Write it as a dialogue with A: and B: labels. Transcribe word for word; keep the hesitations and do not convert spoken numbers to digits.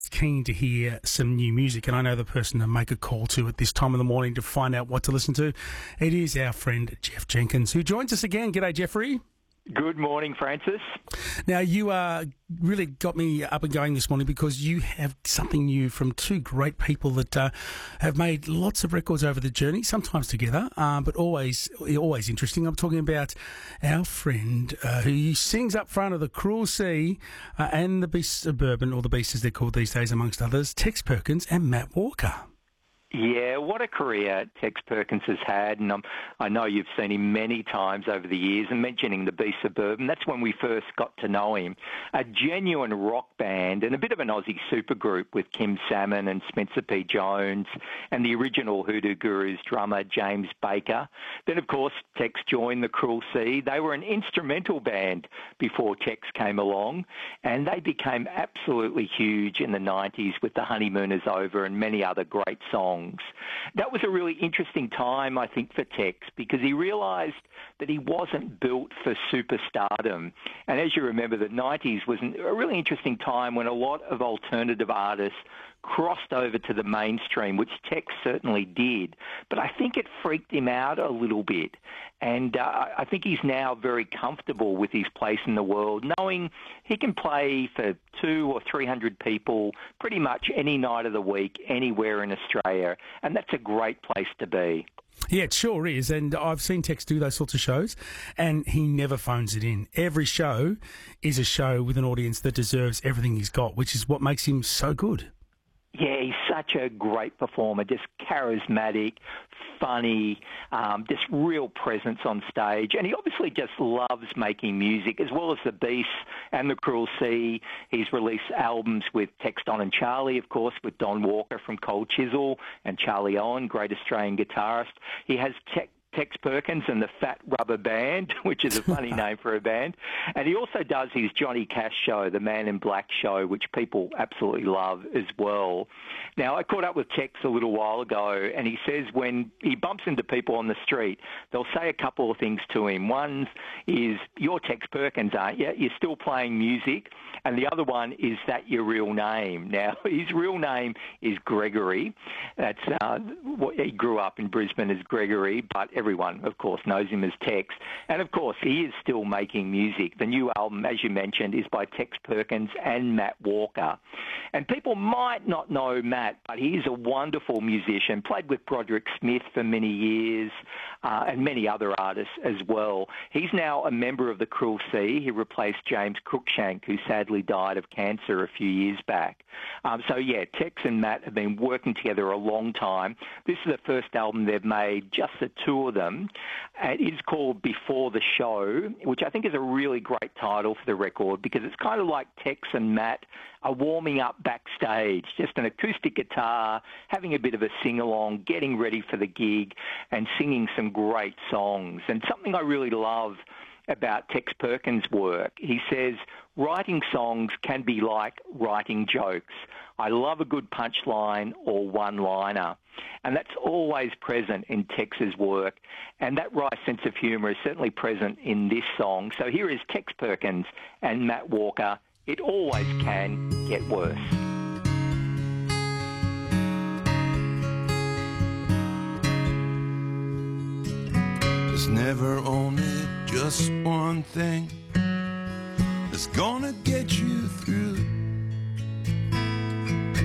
A: keen to hear some new music, and I know the person to make a call to at this time of the morning to find out what to listen to. It is our friend Jeff Jenkins, who joins us again. G'day, Jeffrey.
B: Good morning, Francis.
A: Now, you uh, really got me up and going this morning because you have something new from two great people that uh, have made lots of records over the journey, sometimes together, uh, but always always interesting. I'm talking about our friend uh, who sings up front of the Cruel Sea uh, and the Beasts of Bourbon, or the Beasts as they're called these days, amongst others, Tex Perkins and Matt Walker.
B: Yeah, what a career Tex Perkins has had, and um, I know you've seen him many times over the years, and mentioning the Beasts of Bourbon, that's when we first got to know him. A genuine rock band and a bit of an Aussie supergroup with Kim Salmon and Spencer P. Jones and the original Hoodoo Gurus drummer James Baker. Then, of course, Tex joined the Cruel Sea. They were an instrumental band before Tex came along, and they became absolutely huge in the nineties with The Honeymoon Is Over and many other great songs. That was a really interesting time, I think, for Tex, because he realised that he wasn't built for superstardom. And as you remember, the nineties was a really interesting time when a lot of alternative artists crossed over to the mainstream, which Tex certainly did. But I think it freaked him out a little bit. And uh, I think he's now very comfortable with his place in the world, knowing he can play for two or three hundred people pretty much any night of the week, anywhere in Australia. And that's a great place to be.
A: Yeah, it sure is. And I've seen Tex do those sorts of shows, and he never phones it in. Every show is a show with an audience that deserves everything he's got, which is what makes him so good.
B: Yeah, he's such a great performer, just charismatic, funny, um, just real presence on stage. And he obviously just loves making music, as well as the Beasts and the Cruel Sea. He's released albums with Tex, Don and Charlie, of course, with Don Walker from Cold Chisel and Charlie Owen, great Australian guitarist. He has Tex Tex Perkins and the Fat Rubber Band, which is a funny name for a band. And he also does his Johnny Cash show, the Man in Black show, which people absolutely love as well. Now, I caught up with Tex a little while ago, and he says when he bumps into people on the street, they'll say a couple of things to him. One is, "You're Tex Perkins, aren't you? You're still playing music." And the other one is, "That your real name?" Now, his real name is Gregory. That's uh, what he grew up in Brisbane as Gregory, but everyone, of course, knows him as Tex. And, of course, he is still making music. The new album, as you mentioned, is by Tex Perkins and Matt Walker. And people might not know Matt, but he is a wonderful musician, played with Broderick Smith for many years, uh, and many other artists as well. He's now a member of the Cruel Sea. He replaced James Cruikshank, who sadly died of cancer a few years back. Um, so, yeah, Tex and Matt have been working together a long time. This is the first album they've made, just the two of them. It is called Before the Show, which I think is a really great title for the record, because it's kind of like Tex and Matt are warming up backstage, just an acoustic guitar, having a bit of a sing-along, getting ready for the gig, and singing some great songs. And something I really love about Tex Perkins' work, he says, writing songs can be like writing jokes. I love a good punchline or one-liner. And that's always present in Tex's work. And that wry sense of humour is certainly present in this song. So here is Tex Perkins and Matt Walker, "It Always Can Get Worse."
C: There's never only just one thing that's gonna get you through